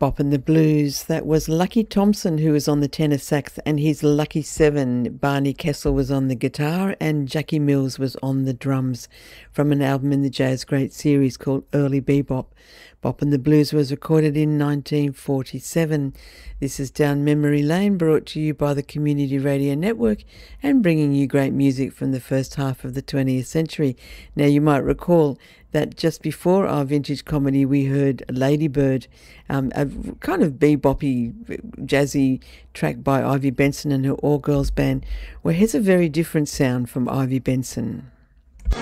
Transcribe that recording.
Bop and the Blues. That was Lucky Thompson, who was on the tenor sax, and his Lucky Seven. Barney Kessel was on the guitar, and Jackie Mills was on the drums, from an album in the Jazz Great series called Early Bebop. Bop and the Blues was recorded in 1947. This is Down Memory Lane, brought to you by the Community Radio Network and bringing you great music from the first half of the 20th century. Now, you might recall that just before our vintage comedy, we heard Lady Bird, a kind of beboppy, jazzy track by Ivy Benson and her all-girls band. Well, here's a very different sound from Ivy Benson.